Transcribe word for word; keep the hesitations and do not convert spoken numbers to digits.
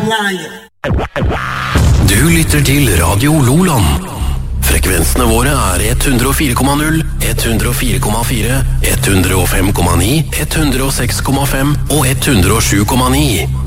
Du lytter til Radio Loland. Frekvensene våre er ett hundre og fire komma null, ett hundre og fire komma fire, ett hundre og fem komma ni, ett hundre og seks komma fem og ett hundre og sju komma ni.